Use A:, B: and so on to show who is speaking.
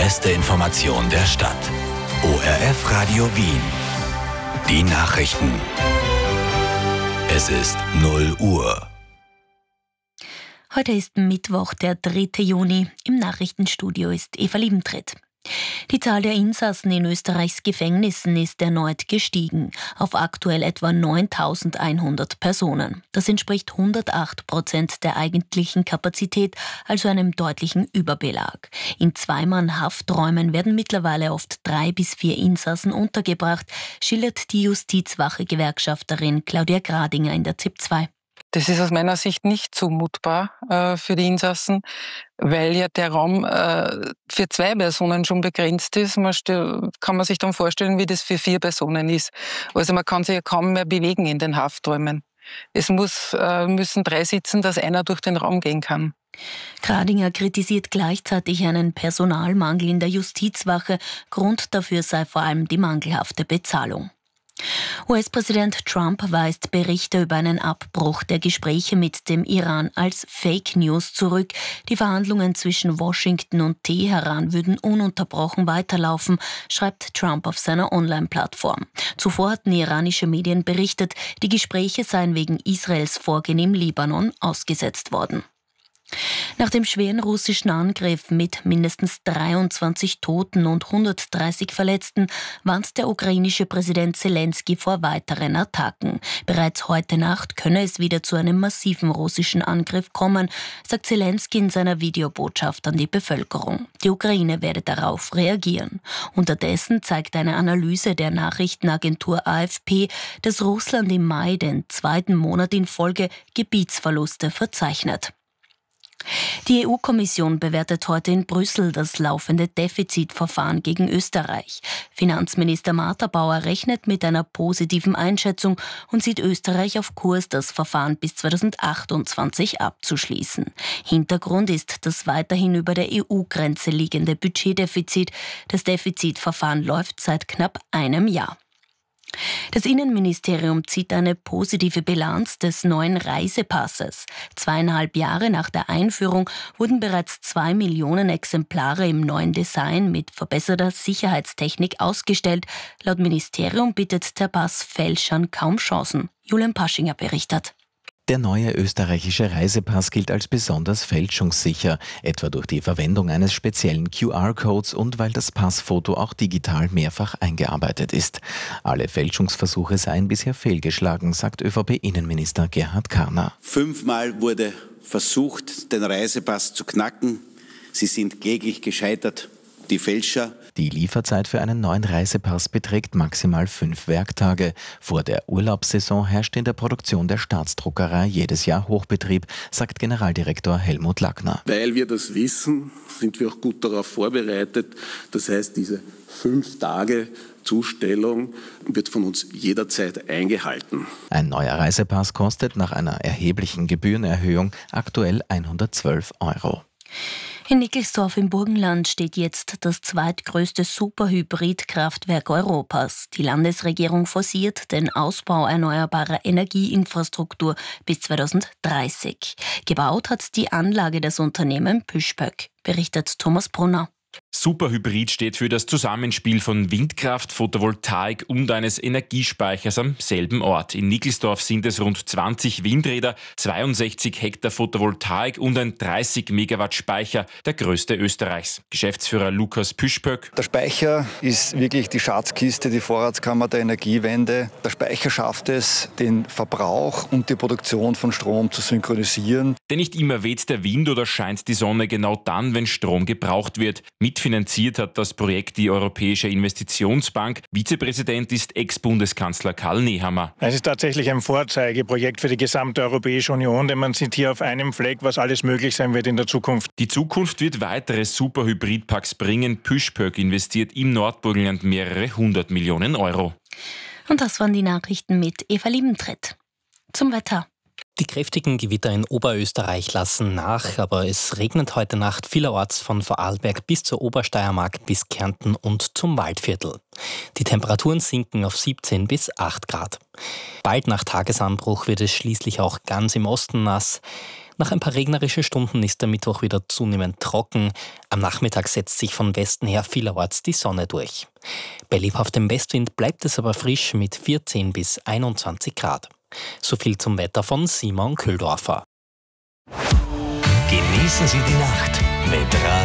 A: beste Information der Stadt. ORF Radio Wien. Die Nachrichten. Es ist 0 Uhr.
B: Heute ist Mittwoch, der 3. Juni. Im Nachrichtenstudio ist Eva Liebentritt. Die Zahl der Insassen in Österreichs Gefängnissen ist erneut gestiegen, auf aktuell etwa 9.100 Personen. Das entspricht 108% der eigentlichen Kapazität, also einem deutlichen Überbelag. In Zweimann-Hafträumen werden mittlerweile oft 3 bis 4 Insassen untergebracht, schildert die Justizwache-Gewerkschafterin Claudia Gradinger in der ZIP 2.
C: Das ist aus meiner Sicht nicht zumutbar für die Insassen, weil ja der Raum für 2 Personen schon begrenzt ist. Kann man sich dann vorstellen, wie das für 4 Personen ist. Also man kann sich ja kaum mehr bewegen in den Hafträumen. Es müssen 3 sitzen, dass einer durch den Raum gehen kann.
B: Gradinger kritisiert gleichzeitig einen Personalmangel in der Justizwache. Grund dafür sei vor allem die mangelhafte Bezahlung. US-Präsident Trump weist Berichte über einen Abbruch der Gespräche mit dem Iran als Fake News zurück. Die Verhandlungen zwischen Washington und Teheran würden ununterbrochen weiterlaufen, schreibt Trump auf seiner Online-Plattform. Zuvor hatten iranische Medien berichtet, die Gespräche seien wegen Israels Vorgehen im Libanon ausgesetzt worden. Nach dem schweren russischen Angriff mit mindestens 23 Toten und 130 Verletzten warnt der ukrainische Präsident Zelensky vor weiteren Attacken. Bereits heute Nacht könne es wieder zu einem massiven russischen Angriff kommen, sagt Zelensky in seiner Videobotschaft an die Bevölkerung. Die Ukraine werde darauf reagieren. Unterdessen zeigt eine Analyse der Nachrichtenagentur AFP, dass Russland im Mai den 2. Monat in Folge Gebietsverluste verzeichnet. Die EU-Kommission bewertet heute in Brüssel das laufende Defizitverfahren gegen Österreich. Finanzminister Martha Bauer rechnet mit einer positiven Einschätzung und sieht Österreich auf Kurs, das Verfahren bis 2028 abzuschließen. Hintergrund ist das weiterhin über der EU-Grenze liegende Budgetdefizit. Das Defizitverfahren läuft seit knapp einem Jahr. Das Innenministerium zieht eine positive Bilanz des neuen Reisepasses. 2,5 Jahre nach der Einführung wurden bereits 2 Millionen Exemplare im neuen Design mit verbesserter Sicherheitstechnik ausgestellt. Laut Ministerium bietet der Pass Fälschern kaum Chancen. Julian Paschinger berichtet.
D: Der neue österreichische Reisepass gilt als besonders fälschungssicher, etwa durch die Verwendung eines speziellen QR-Codes und weil das Passfoto auch digital mehrfach eingearbeitet ist. Alle Fälschungsversuche seien bisher fehlgeschlagen, sagt ÖVP-Innenminister Gerhard Karner.
E: 5-mal wurde versucht, den Reisepass zu knacken. Sie sind kläglich gescheitert, die Fälscher.
D: Die Lieferzeit für einen neuen Reisepass beträgt maximal 5 Werktage. Vor der Urlaubssaison herrscht in der Produktion der Staatsdruckerei jedes Jahr Hochbetrieb, sagt Generaldirektor Helmut Lackner.
F: Weil wir das wissen, sind wir auch gut darauf vorbereitet. Das heißt, diese 5 Tage Zustellung wird von uns jederzeit eingehalten.
D: Ein neuer Reisepass kostet nach einer erheblichen Gebührenerhöhung aktuell 112 €.
B: In Nickelsdorf im Burgenland steht jetzt das zweitgrößte Superhybrid-Kraftwerk Europas. Die Landesregierung forciert den Ausbau erneuerbarer Energieinfrastruktur bis 2030. Gebaut hat die Anlage das Unternehmen Püspöck, berichtet Thomas Brunner.
G: Superhybrid steht für das Zusammenspiel von Windkraft, Photovoltaik und eines Energiespeichers am selben Ort. In Nickelsdorf sind es rund 20 Windräder, 62 Hektar Photovoltaik und ein 30 Megawatt Speicher, der größte Österreichs. Geschäftsführer Lukas Püspöck.
H: Der Speicher ist wirklich die Schatzkiste, die Vorratskammer der Energiewende. Der Speicher schafft es, den Verbrauch und die Produktion von Strom zu synchronisieren.
G: Denn nicht immer weht der Wind oder scheint die Sonne genau dann, wenn Strom gebraucht wird. Mitfinanziert hat das Projekt die Europäische Investitionsbank. Vizepräsident ist Ex-Bundeskanzler Karl Nehammer.
I: Es ist tatsächlich ein Vorzeigeprojekt für die gesamte Europäische Union, denn man sieht hier auf einem Fleck, was alles möglich sein wird in der Zukunft.
G: Die Zukunft wird weitere Superhybridparks bringen. Püspöck investiert im Nordburgenland mehrere 100 Millionen €.
B: Und das waren die Nachrichten mit Eva Liebentritt. Zum Wetter.
J: Die kräftigen Gewitter in Oberösterreich lassen nach, aber es regnet heute Nacht vielerorts von Vorarlberg bis zur Obersteiermark bis Kärnten und zum Waldviertel. Die Temperaturen sinken auf 17 bis 8 Grad. Bald nach Tagesanbruch wird es schließlich auch ganz im Osten nass. Nach ein paar regnerischen Stunden ist der Mittwoch wieder zunehmend trocken. Am Nachmittag setzt sich von Westen her vielerorts die Sonne durch. Bei lebhaftem Westwind bleibt es aber frisch mit 14 bis 21 Grad. So viel zum Wetter von Simon Köhldorfer.
A: Genießen Sie die Nacht mit Radio